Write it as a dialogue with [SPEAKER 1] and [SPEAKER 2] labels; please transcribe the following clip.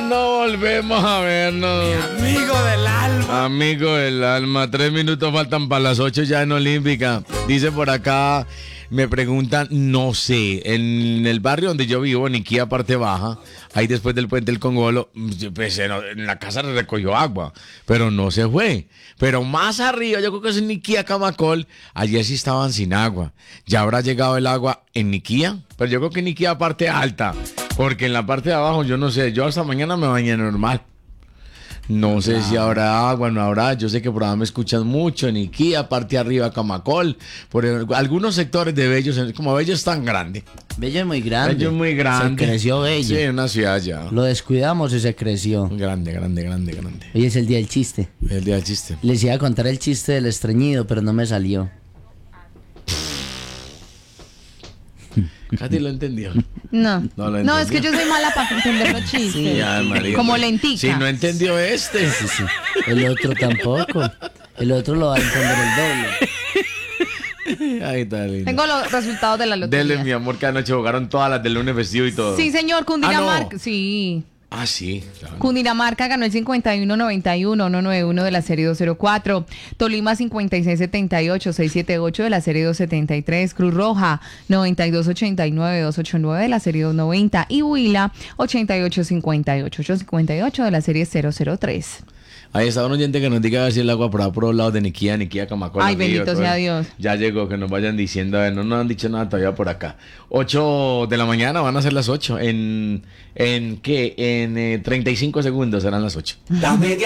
[SPEAKER 1] no volvemos a vernos.
[SPEAKER 2] Amigo del alma.
[SPEAKER 1] Amigo del alma, 3 minutos faltan para las 8 ya en Olímpica. Dice por acá, me preguntan, no sé, en el barrio donde yo vivo, en Iquía, parte baja, ahí después del puente del Congolo, pues en la casa recogió agua, pero no se fue. Pero más arriba, yo creo que es en Iquía, Camacol, ayer sí estaban sin agua. Ya habrá llegado el agua en Iquía, pero yo creo que en Iquía parte alta, porque en la parte de abajo, yo no sé, yo hasta mañana me bañé normal. No sé si habrá agua, no habrá. Yo sé que por ahí me escuchan mucho en Iquía, parte arriba Camacol, por algunos sectores de Bello, como Bello es tan grande.
[SPEAKER 3] Bello es muy grande.
[SPEAKER 1] Bello es muy grande.
[SPEAKER 3] Se creció Bello.
[SPEAKER 1] Sí, en una ciudad ya.
[SPEAKER 3] Lo descuidamos y se creció.
[SPEAKER 1] Grande.
[SPEAKER 3] Hoy es el día del chiste.
[SPEAKER 1] El día del chiste.
[SPEAKER 3] Les iba a contar el chiste del estreñido, pero no me salió.
[SPEAKER 1] Katy lo entendió.
[SPEAKER 4] No,
[SPEAKER 1] No lo
[SPEAKER 4] no, es que
[SPEAKER 1] entendió.
[SPEAKER 4] yo soy mala para entender los chistes.
[SPEAKER 1] Sí, ay, María.
[SPEAKER 4] Como lentica.
[SPEAKER 1] Si no entendió este.
[SPEAKER 3] Sí. El otro tampoco. El otro lo va a entender el doble.
[SPEAKER 1] Ay, está lindo.
[SPEAKER 4] Tengo los resultados de la lotería.
[SPEAKER 1] Dele, mi amor, que anoche jugaron todas las del lunes festivo y todo.
[SPEAKER 4] Sí, señor, Cundinamarca.
[SPEAKER 1] no.
[SPEAKER 4] Sí.
[SPEAKER 1] Ah, sí. Claro.
[SPEAKER 4] Cundinamarca ganó el 51-91-191 de la serie 204. Tolima 56-78-678 de la serie 273. Cruz Roja 92-89-289 de la serie 290. Y Huila 88-58-858 de la serie 003.
[SPEAKER 1] Ahí está un oyente que nos diga a ver si el agua por ahí por los lados de Niquía, Camacol.
[SPEAKER 4] Ay,
[SPEAKER 1] Río,
[SPEAKER 4] bendito
[SPEAKER 1] todo
[SPEAKER 4] sea
[SPEAKER 1] eso.
[SPEAKER 4] Dios.
[SPEAKER 1] Ya llegó, que nos vayan diciendo, a ver, no nos han dicho nada todavía por acá. 8 de la mañana, van a ser las 8. ¿En qué? En 35 segundos serán las 8.
[SPEAKER 2] La media